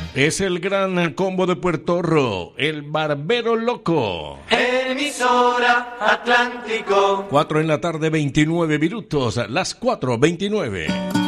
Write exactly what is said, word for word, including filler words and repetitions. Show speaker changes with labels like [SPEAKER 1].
[SPEAKER 1] Es el gran combo de Puerto Rico, el Barbero Loco.
[SPEAKER 2] Emisora Atlántico.
[SPEAKER 1] Cuatro en la tarde, veintinueve minutos, las cuatro veintinueve.